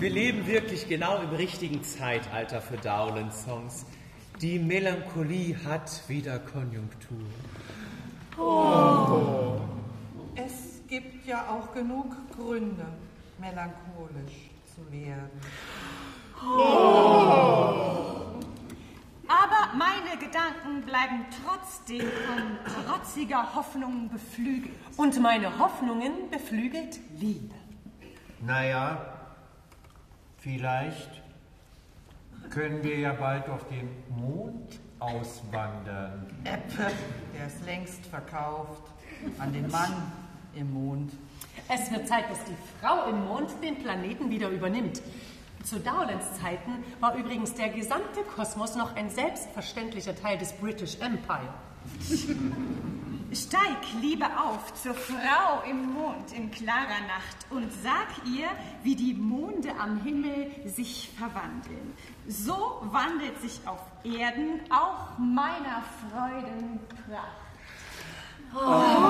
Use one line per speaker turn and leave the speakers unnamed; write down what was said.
Wir leben wirklich genau im richtigen Zeitalter für Dowland-Songs. Die Melancholie hat wieder Konjunktur.
Oh. Es gibt ja auch genug Gründe, melancholisch zu werden.
Oh. Aber meine Gedanken bleiben trotzdem von trotziger Hoffnung beflügelt. Und meine Hoffnungen beflügelt Liebe.
Naja, vielleicht können wir ja bald auf den Mond auswandern.
Der ist längst verkauft an den Mann im Mond.
Es wird Zeit, dass die Frau im Mond den Planeten wieder übernimmt. Zu Dowlands Zeiten war übrigens der gesamte Kosmos noch ein selbstverständlicher Teil des British Empire.
Steig lieber auf zur Frau im Mond in klarer Nacht und sag ihr, wie die Monde am Himmel sich verwandeln. So wandelt sich auf Erden auch meiner Freuden Pracht.
Oh.